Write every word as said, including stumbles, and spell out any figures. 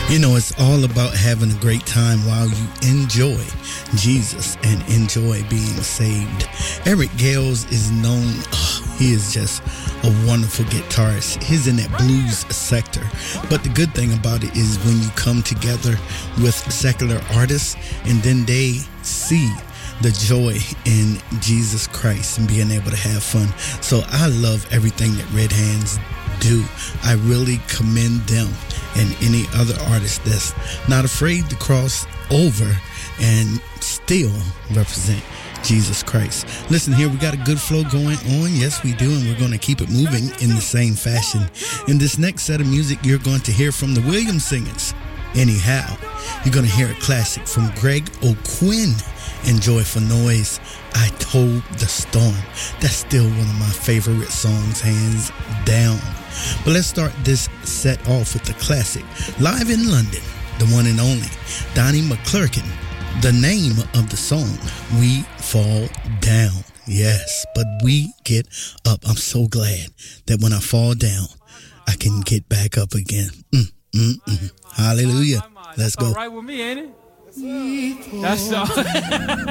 You know, it's all about having a great time while you enjoy Jesus and enjoy being saved. Eric Gales is known, oh, he is just a wonderful guitarist. He's in that blues sector. But the good thing about it is when you come together with secular artists and then they see the joy in Jesus Christ and being able to have fun. So I love everything that Red Hands do. I really commend them and any other artist that's not afraid to cross over and still represent Jesus Christ. Listen here, we got a good flow going on. Yes, we do, and we're going to keep it moving in the same fashion. In this next set of music, you're going to hear from the Williams Singers. Anyhow, you're going to hear a classic from Greg O'Quinn and Joyful Noise, I Told the Storm. That's still one of my favorite songs, hands down. But let's start this set off with the classic. Live in London, the one and only Donnie McClurkin. The name of the song, We Fall Down. Yes, but we get up. I'm so glad that when I fall down, I can get back up again. Mm, mm, mm. Hallelujah. Let's go. All right with me, ain't it? That's all.